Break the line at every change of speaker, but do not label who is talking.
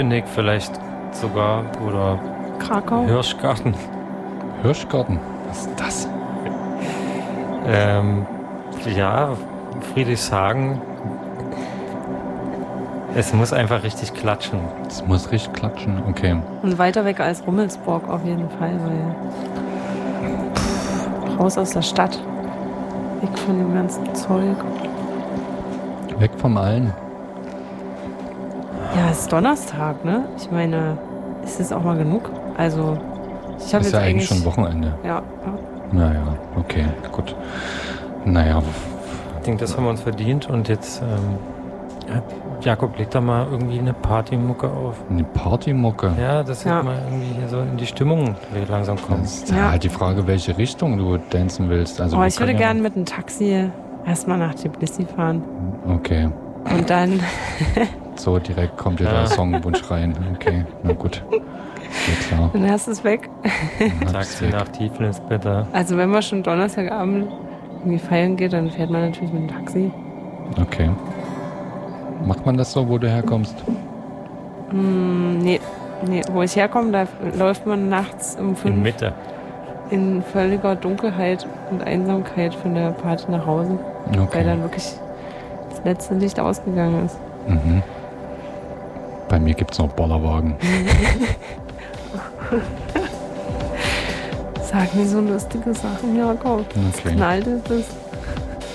Köpenick vielleicht sogar oder
Krakau.
Hirschgarten.
Hirschgarten? Was ist das?
Ja, Friedrichshagen. Es muss einfach richtig klatschen.
Es muss richtig klatschen, okay.
Und weiter weg als Rummelsburg auf jeden Fall, weil raus aus der Stadt. Weg von dem ganzen Zeug.
Weg vom Allen.
Ja, es ist Donnerstag, ne? Ich meine, ist es auch mal genug? Also, ich habe
Ist
jetzt
ja eigentlich schon Wochenende.
Ja.
Naja, okay, gut. Naja.
Ich denke, das haben wir uns verdient und jetzt, Jakob, leg da mal irgendwie eine Partymucke auf.
Eine Partymucke?
Ja, das wird mal irgendwie hier so in die Stimmung langsam kommen.
Das ist halt die Frage, welche Richtung du dancen willst. Also
ich würde gerne mit einem Taxi erstmal nach Tbilisi fahren.
Okay.
Und dann...
So, direkt kommt dir der Songwunsch rein. Okay, na gut. Geht klar.
Dann hast du es weg.
Taxi nach Tiflis, bitte.
Also wenn man schon Donnerstagabend irgendwie feiern geht, dann fährt man natürlich mit dem Taxi.
Okay. Macht man das so, wo du herkommst?
Nee, wo ich herkomme, da läuft man nachts um 5
in Mitte.
In völliger Dunkelheit und Einsamkeit von der Party nach Hause.
Okay.
Weil dann wirklich das letzte Licht ausgegangen ist.
Mhm. Bei mir gibt es noch Bollerwagen.
Sag mir so lustige Sachen, Jakob. Was knallt ist das?